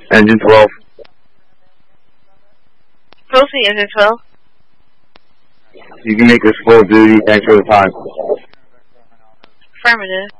Engine 12. Proceed, Engine 12. You can make this full duty. Thanks for the time. Affirmative.